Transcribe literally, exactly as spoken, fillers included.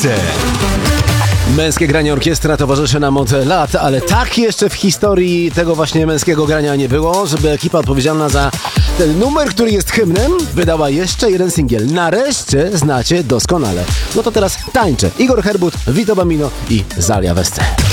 Wesse. Męskie granie orkiestra towarzyszy nam od lat, ale tak jeszcze w historii tego właśnie męskiego grania nie było, żeby ekipa odpowiedzialna za ten numer, który jest hymnem, wydała jeszcze jeden singiel. Nareszcie znacie doskonale. No to teraz tańczę. Igor Herbut, Vito Bambino i Zalia Wesse.